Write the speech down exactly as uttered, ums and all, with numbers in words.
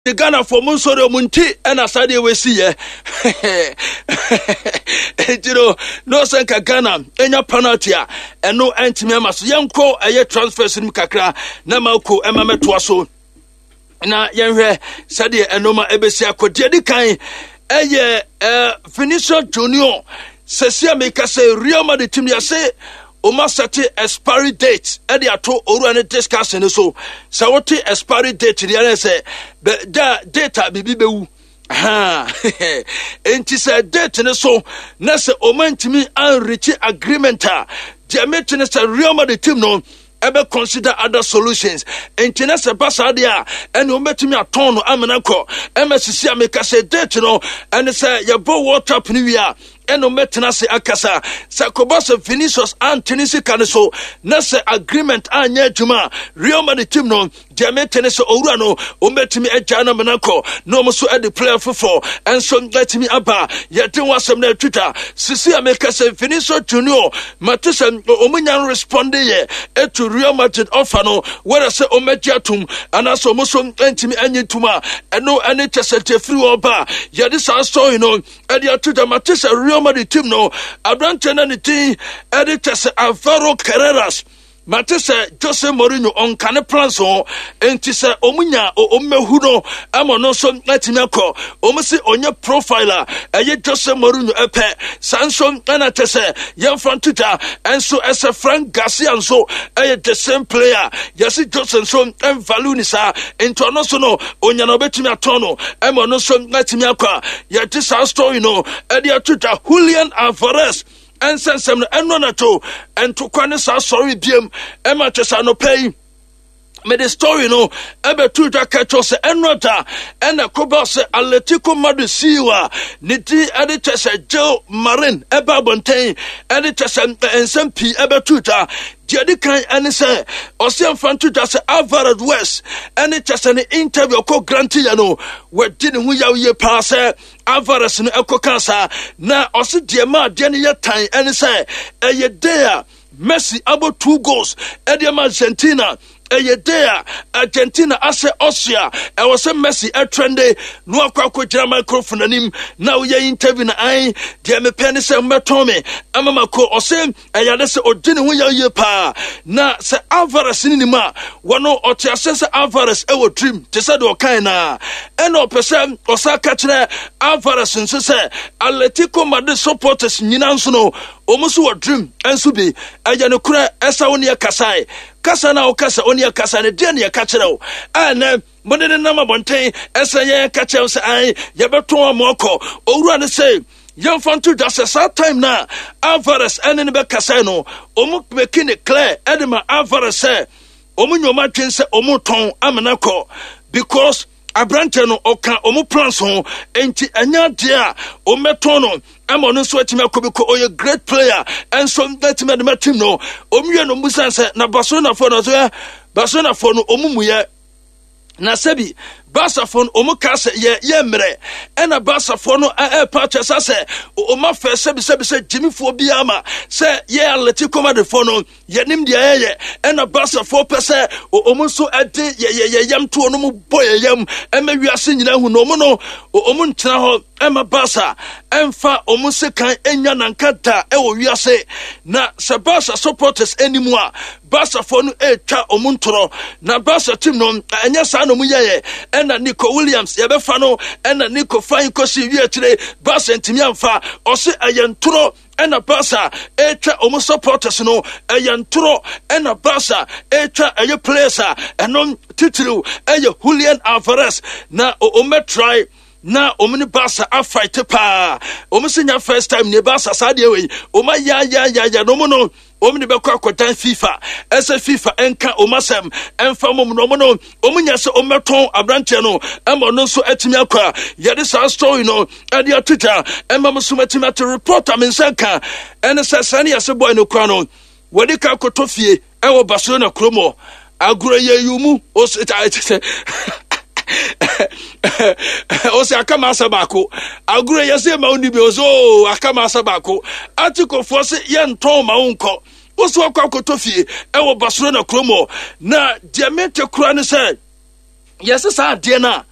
The Ghana for Munsoro Munti and Asadi we see ye. You know, no senka Ghana, enya penalty and no anti-members. Yanko a ye transfers in Kakra, Namako, Emma Metwaso. Na yenhwe sade enoma ebesia kodie dikan eye eh Vinicius Junior sesia make say Real Madrid team ya say o ma set expiry date e dey ato oru an discussion so say what expiry date dey say the data bibi bewu ha enti say date ne so na say o man timi an reach agreement a dey make ne say Real Madrid team no ebe consider other solutions entina se basa dia ene o metumi aton no amenako emesisi ameka se date no ene se yebo world cup ni wi a ene o metena se akasa sakobasa Vinicius Antony se kan so na se agreement anya adwuma Real Madrid team no Jametene se owura no o metumi agya na menako no mo so e de player fofo enso metumi aba yedin wasem na Twitter sisi ameka se Vinicius Junior matisa o munya respond ye etu Real Madrid offer no where say o mediatum and aso mo so entimi anyituma eno ene chesete free oba ye this story no e dey to the matisa Real Madrid team no abrante na ni tin e dey chese Alvaro Carreras Matese Jose Mourinho on kane plans on enti se omunya o omehu no amo no so letimi akọ omisi onye profiler eye Jose Mourinho epe sanso na tese yem frontuta enso ese Frank Garcia nso eye the same player yesi Jose so en value ni sa ento no so no onya no betimi atono amo no so letimi akọ ye this story no e dey tuta Julian Alvarez and send some and no nato and to quanisa sorry biem Emma Chesano pay me the story no ebe tuta catch and nota and a cobos Atletico Madrid siwa niti editor Joe Marin eba bontain editor and some p ebe tuta Jadi kan ene se Ocean Fantuta se Alvarez West ene chese ne interview ko granti ya no wedi ne hu ya ye pa se Alvarez no ekokansa na osi de ma de ne ye tan ene se eye there Messi abo two goals e de ma Argentina eye there Argentina ase Austria e was Messi e trende no akwa akwa microphone anim na wo ye interview na ai de me pen se metome amama ko osem eye de se odi ne hu ya ye pa na se Alvarez ni ma wono otiase se Alvarez e wo dream te se do kan na e no pese osaka kire Alvarez nse se Atletico Madrid supporters nyina nso no omusu wo dream enso bi eye ne kura esa woni ya kasai kasa na o kasa oni ya kasa ne de ne ya ka kire o ana mode ne na mabonten esa ye ka kire se ai ye beto amoko owura ne say Young Fantu just a sad time now. Alvarez and in the Casano, Omu Mekine Claire, Edema Alvarez say, Omu Yomatin say Omuton Amanako, because Abrantano Oka Omu Planson, Enti Anya Dia, Ometono, Amon Sweatima Kubiko, or a great player, and some that Matino, Omu Musa said, Na Basona for Nazia, Basona for Omumuya. Na sebi basafon omukase ye yemre ena basafon no e purchase ase o ma fe sebi sebi se jimifo biama se ye Atletico Madrid fo no ye nim de ye ena basafo pese o omunso ede ye ye yam to no mu boye yam ema wiase nyina hu no mu no o omun tena ho ema basa emfa omunse kan enya nankata e wo wiase na se basa supporters anymore basafo no e twa omuntoro na basa team no enya sa no mu ye ena Nico Williams ye befa no ena Nico Fine kosi wi atire basa ntimi amfa ose ayentoro ena basa etwa omu supporters no ayentoro ena basa etwa aye players enon titulu aye Julian Alvarez na o me try na omni basa a fight pa omsinya first time ne basa sade we oma ya ya ya ya no mo no omni be kwa kotan FIFA ese FIFA enka omasem emfa mom no mo no omunya se ometon abrante no emma no so atimi akwa ye this story no e dey Twitter emma mo so atimi to report am nsanka ene se sane yase boy no kwa no wodi ka kotofie e wo Barcelona kromo aguro ye yumu o se Ose akama asabako agure yese ma oni bi ozo akama asabako atiko force ye nton ma unko oso akwa kotofie e wo Barcelona kromo na diamante kura ne se yese sa de na